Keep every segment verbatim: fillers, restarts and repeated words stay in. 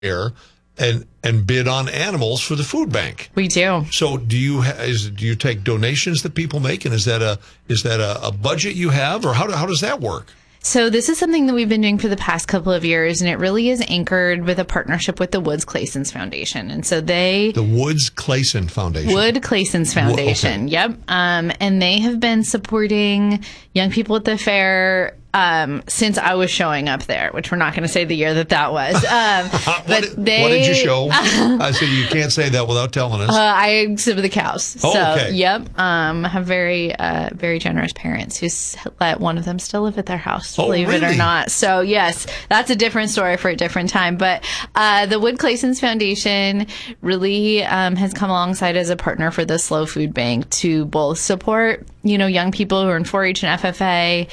air and and bid on animals for the food bank. We do. So do you ha- is do you take donations that people make, and is that a is that a, a budget you have, or how do, how does that work? So this is something that we've been doing for the past couple of years, and it really is anchored with a partnership with the Woods Claessens Foundation. And so they... The Woods Claessens Foundation. Wood Claessens Foundation, okay. Yep. Um, and they have been supporting young people at the fair um, since I was showing up there, which we're not going to say the year that that was. Um, what, but did, they, what did you show? I said you can't say that without telling us. Uh, I exhibit the cows. Oh, so, okay. Yep. Um, have very, uh, very generous parents who let one of them still live at their house, oh, believe really? it or not. So, yes, that's a different story for a different time. But uh, the Wood Claessens Foundation really um, has come alongside as a partner for the Slow Food Bank to both support, you know, young people who are in four H and F F A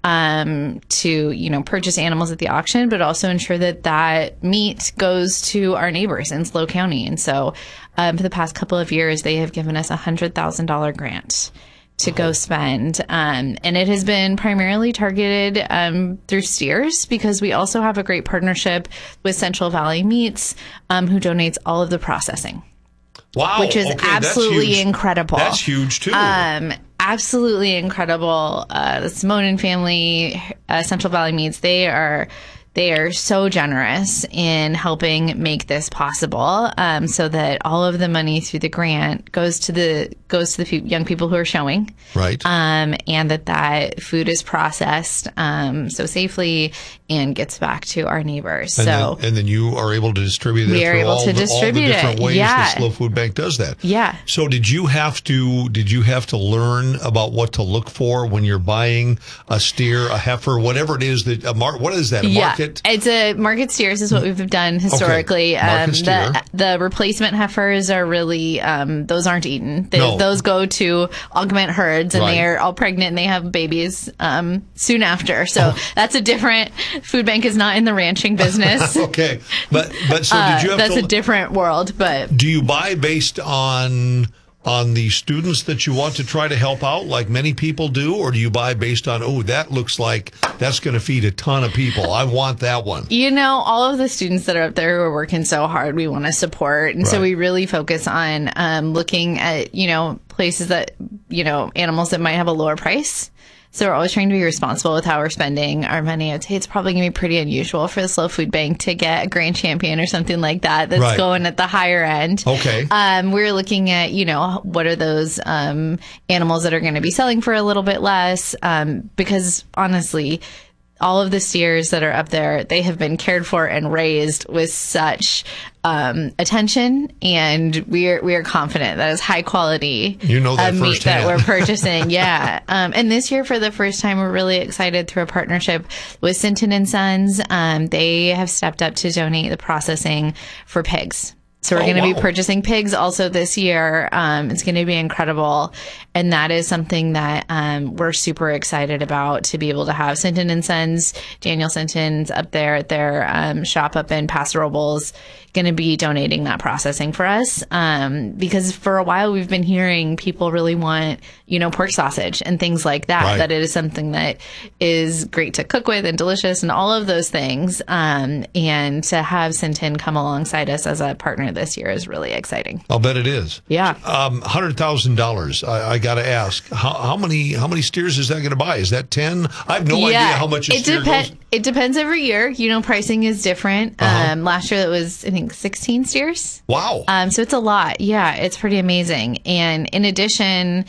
um, to, you know, purchase animals at the auction, but also ensure that that meat goes to our neighbors in SLO County. And so um, for the past couple of years, they have given us a one hundred thousand dollars grant to go spend. Um, and it has been primarily targeted um, through steers, because we also have a great partnership with Central Valley Meats, um, who donates all of the processing. Wow. Which is okay, absolutely that's incredible. That's huge, too. Um, absolutely incredible. Uh, the Simonin family, uh, Central Valley Meats, they are... They are so generous in helping make this possible, um, so that all of the money through the grant goes to the goes to the pe- young people who are showing, right? Um, and that that food is processed um, so safely and gets back to our neighbors. And so, then, and then you are able to distribute it. We are through able all to the, distribute all the different it. ways Yeah. the Slow Food Bank does that. Yeah. So did you have to did you have to learn about what to look for when you're buying a steer, a heifer, whatever it is that a mar- what is that a yeah. market? It's a market steers is what we've done historically. Okay. Market Um, steer. the the replacement heifers are really um, those aren't eaten. They, No. Those go to augment herds, and Right. they are all pregnant and they have babies um, soon after. So Oh. that's a different. Food Bank is not in the ranching business. Okay, but but so Uh, did you have that's to? a different world, but do you buy based on on the students that you want to try to help out, like many people do, or do you buy based on, oh, that looks like that's going to feed a ton of people, I want that one? You know, all of the students that are up there who are working so hard, we want to support. And Right. so we really focus on um, looking at, you know, places that, you know, animals that might have a lower price. So we're always trying to be responsible with how we're spending our money. I'd say it's probably going to be pretty unusual for the Slow Food Bank to get a Grand Champion or something like that that's Right. going at the higher end. Okay. Um, we're looking at, you know, what are those um, animals that are going to be selling for a little bit less? Um, because honestly, all of the steers that are up there, they have been cared for and raised with such um, attention, and we are we are confident that it's high quality You know that uh, meat firsthand. that we're purchasing. Yeah, um, and this year for the first time, we're really excited through a partnership with Sinton and Sons. Um, they have stepped up to donate the processing for pigs. So we're Oh, going to wow. be purchasing pigs also this year. Um, it's going to be incredible. And that is something that um, we're super excited about, to be able to have Sinton and Sons, Daniel Sinton's up there at their um, shop up in Paso Robles, going to be donating that processing for us. Um, because for a while we've been hearing people really want, you know, pork sausage and things like that, Right. that it is something that is great to cook with and delicious and all of those things. Um, and to have Sinton come alongside us as a partner this year is really exciting. I'll bet it is. Yeah. Um, one hundred thousand dollars. I, I got to ask, how, how many how many steers is that going to buy? Is that ten? I have no idea how much a it steer depen- goes. It depends every year. You know, pricing is different. Uh-huh. Um, last year it was, I think, sixteen steers. Wow. Um, so it's a lot. Yeah, it's pretty amazing. And in addition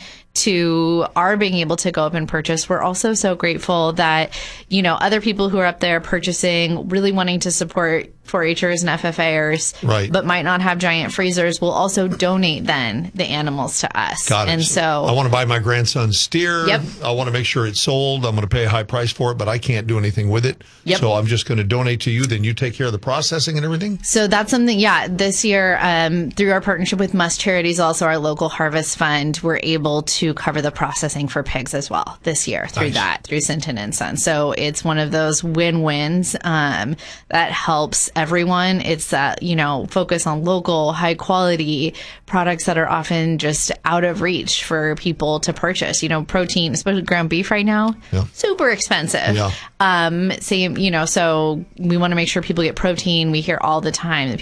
to our being able to go up and purchase, we're also so grateful that, you know, other people who are up there purchasing, really wanting to support four H'ers and F F A'ers, Right. but might not have giant freezers, will also donate then the animals to us. Got it. And so I want to buy my grandson's steer. Yep. I want to make sure it's sold. I'm going to pay a high price for it, but I can't do anything with it. Yep. So I'm just going to donate to you. Then you take care of the processing and everything. So that's something, yeah, this year, um, through our partnership with Must Charities, also our local harvest fund, we're able to cover the processing for pigs as well this year through Nice. that, through Sinton and Son. So it's one of those win-wins um, that helps everyone. It's that, you know, focus on local, high quality products that are often just out of reach for people to purchase. You know, protein, especially ground beef right now, Yeah. super expensive. Yeah. Um, same, you know, so we want to make sure people get protein. We hear all the time that